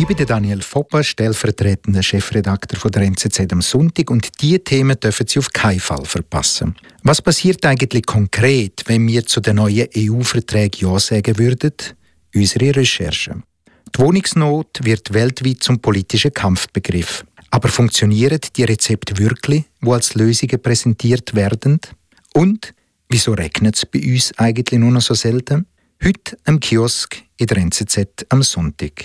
bin Daniel Foppa, stellvertretender Chefredakteur von der NZZ am Sonntag, und diese Themen dürfen Sie auf keinen Fall verpassen. Was passiert eigentlich konkret, wenn wir zu den neuen EU-Verträgen Ja sagen würden? Unsere Recherche. Die Wohnungsnot wird weltweit zum politischen Kampfbegriff. Aber funktionieren die Rezepte wirklich, die als Lösungen präsentiert werden? Und wieso regnet es bei uns eigentlich nur noch so selten? Heute am Kiosk in der NZZ am Sonntag.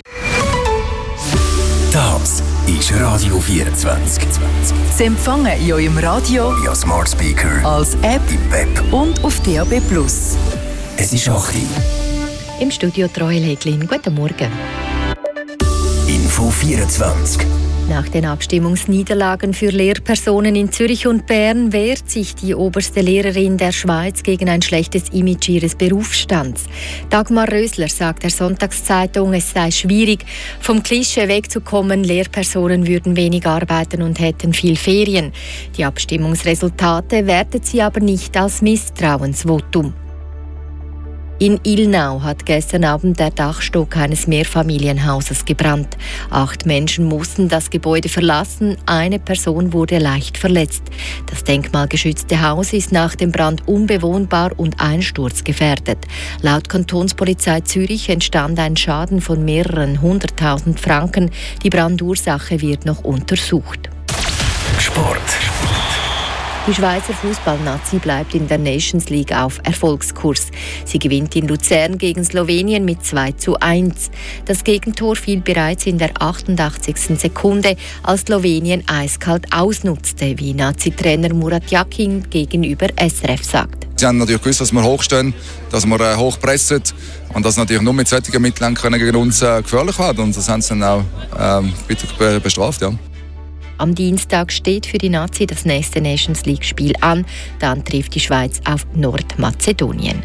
Das ist Radio 24. Sie empfangen in eurem Radio, via Smart Speaker, als App im Web und auf DAB+. Es ist 8 Uhr. Im Studio Troy Leglin. Guten Morgen. Info 24. Nach den Abstimmungsniederlagen für Lehrpersonen in Zürich und Bern wehrt sich die oberste Lehrerin der Schweiz gegen ein schlechtes Image ihres Berufsstands. Dagmar Rösler sagt der Sonntagszeitung, es sei schwierig, vom Klischee wegzukommen, Lehrpersonen würden wenig arbeiten und hätten viel Ferien. Die Abstimmungsresultate wertet sie aber nicht als Misstrauensvotum. In Ilnau hat gestern Abend der Dachstock eines Mehrfamilienhauses gebrannt. 8 Menschen mussten das Gebäude verlassen, eine Person wurde leicht verletzt. Das denkmalgeschützte Haus ist nach dem Brand unbewohnbar und einsturzgefährdet. Laut Kantonspolizei Zürich entstand ein Schaden von mehreren 100.000 Franken. Die Brandursache wird noch untersucht. Sport. Die Schweizer Fußballnazi bleibt in der Nations League auf Erfolgskurs. Sie gewinnt in Luzern gegen Slowenien mit 2:1. Das Gegentor fiel bereits in der 88. Sekunde, als Slowenien eiskalt ausnutzte, wie Nazi-Trainer Murat Yakin gegenüber SRF sagt. Sie haben natürlich gewusst, dass wir hochstehen, dass wir hochpressen und dass natürlich nur mit solchen Mitteln gegen uns gefährlich werden. Und das haben sie dann auch bitter bestraft. Ja. Am Dienstag steht für die Nazi das nächste Nations League-Spiel an. Dann trifft die Schweiz auf Nordmazedonien.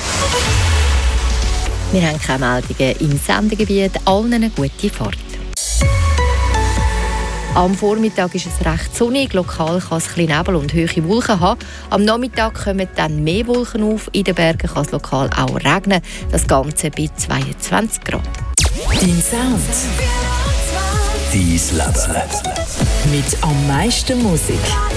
Wir haben keine Meldungen im Sendegebiet. Allen eine gute Fahrt. Am Vormittag ist es recht sonnig. Lokal kann es ein bisschen Nebel und hohe Wolken haben. Am Nachmittag kommen dann mehr Wolken auf. In den Bergen kann es lokal auch regnen. Das Ganze bei 22 Grad. Dein Sound. Dein Leben. Mit am meisten Musik.